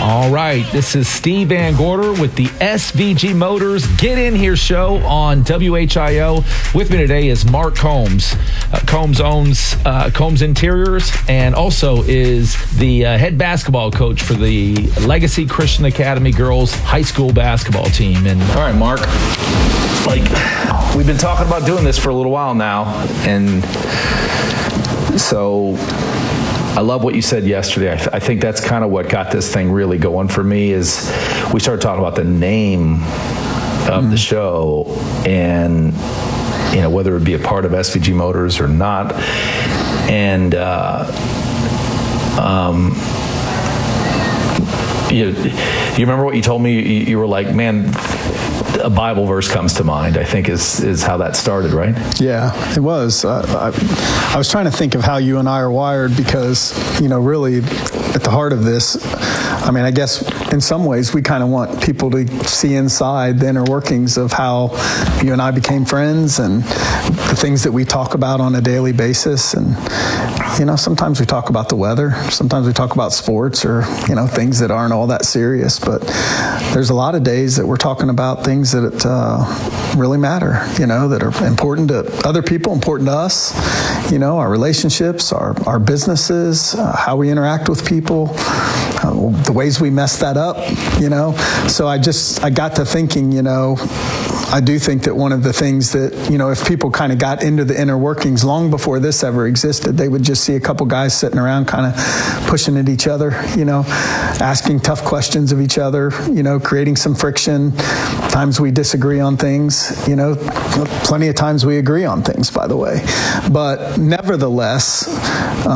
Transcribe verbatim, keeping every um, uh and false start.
All right, this is Steve Van Gorder with the S V G Motors Get In Here show on W H I O. With me today is Mark Combs. Uh, Combs owns uh, Combs Interiors and also is the uh, head basketball coach for the Legacy Christian Academy girls high school basketball team. And all right, Mark, like we've been talking about doing this for a little while now, and so I love what you said yesterday. I, th- I think that's kind of what got this thing really going for me is we started talking about the name of mm. the show and, you know, whether it would be a part of S V G Motors or not. And, uh, um, you, you remember what you told me? You, you were like, man, a Bible verse comes to mind, I think is is how that started, right? Yeah, it was. Uh, I, I was trying to think of how you and I are wired because, you know, really at the heart of this, I mean, I guess in some ways we kind of want people to see inside the inner workings of how you and I became friends and the things that we talk about on a daily basis. And, you know, sometimes we talk about the weather, sometimes we talk about sports or, you know, things that aren't all that serious. But there's a lot of days that we're talking about things that uh, really matter, you know, that are important to other people, important to us, you know, our relationships, our, our businesses, uh, how we interact with people, uh, the ways we mess that up, you know. So I just, I got to thinking, you know, I do think that one of the things that, you know, if people kind of got into the inner workings long before this ever existed, they would just see a couple guys sitting around kind of pushing at each other, you know, asking tough questions of each other, you know, creating some friction. Times we disagree on things, you know, plenty of times we agree on things, by the way. But nevertheless,